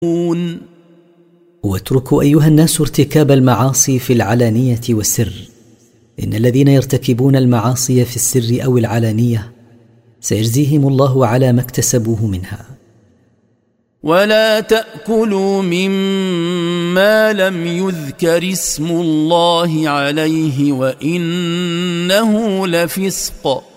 واتركوا أيها الناس ارتكاب المعاصي في العلانية والسر، إن الذين يرتكبون المعاصي في السر أو العلانية سيجزيهم الله على ما اكتسبوه منها. ولا تأكلوا مما لم يذكر اسم الله عليه وإنه لفسق